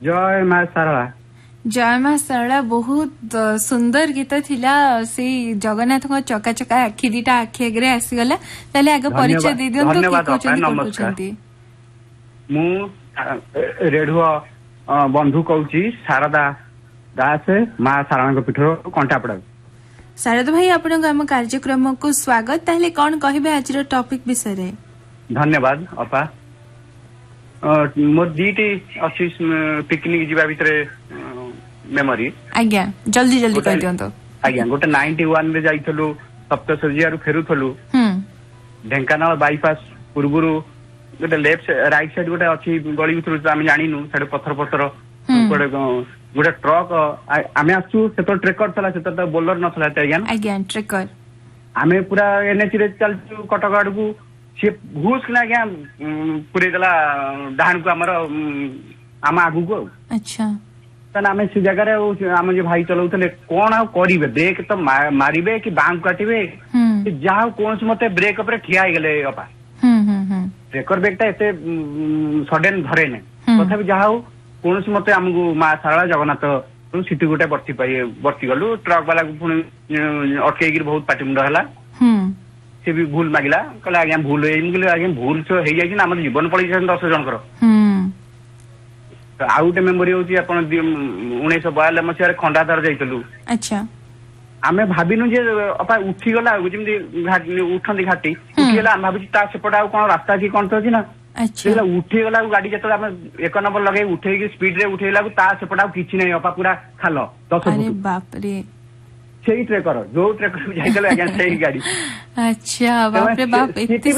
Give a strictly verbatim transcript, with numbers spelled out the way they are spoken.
जय माँ सारला जय माँ सारला बहुत सुंदर गीत थिला से जगन्नाथ को चका चका आखि दीटा आखि आगे आसीगला ताले आगे परिचय दे दियंतो धन्यवाद मु रेडियो बंधु कहूची शारदा दास माँ सारला पीठ कंटापड़ा शारदा भाई आपण आम कार्यक्रम को स्वागत ताले कौन कहबे आज टॉपिक विषय रे धन्यवाद अपा मोर दीटी अच्छी पिकनिक जीवा भितर मेमोरी आज्ञा जल्दी जल्दी कह दियंतो आज्ञा गोटे नाइंटी वन रे जाइथलु सप्तशଯ୍ୟାରୁ फेरुथलु ढेंकानाल बाईपास पूर्वरु गोटे लेफ्ट राइट साइड गोटे अच्छी गली भितर आम जानिनु साडे पत्थर पत्थर गोटे गोटे ट्रक आमे आसु से तो ट्रेकर थला से तो बोलर नथला आज्ञा आज्ञा ट्रेकर आमे पूरा एनएच रे चलचु कटक आडकू सी घूस किना आज्ञा पूरे देला डाहान को आमर आम आगु को अच्छा तन आमे से जगह रे आम जे भाई चलाउतले कोन आ करिवे ब्रेक तो मारिबे कि बांक काटिबे जाओ कोन से मते ब्रेक ऊपर ठिया हो गेले अपा हम हम हम ट्रेकर ब्रेकटा एते सडन धरे ने तथापि जाओ कोन से मते हमगु मां सारला जगन्नाथ सिटी गोटे बर्ती पाई बर्ती गलु ट्रक वाला को पुनी अटकेगिर बहुत पाटिमुंड हला हम से भी भूल मागिला कहला आज्ञा भूल हे मुगले आज्ञा भूल तो हे जाई ना हमर जीवन पड़ी दस जन कर हम तो आउटे मेमोरी होची आपण उन्नीस सौ बयालीस मसिया रे खंडाधार जाइतलु अच्छा आमे भाबिनु जे अपा उठी गला जेमि उठंदी घाटी उठी गला भाबुची ता सेपटा कोन रास्ता की कोन तो छी ना अच्छा उठी गला गाड़ी जत एक नंबर लगे उठे स्पीड रे उठेला ता सेपटा किछि नै अपा पूरा खाल दस अरे बाप रे सेही ट्रेकर जो ट्रेकर जाइतले आज्ञा सेही गाड़ी अच्छा बाप रे बाप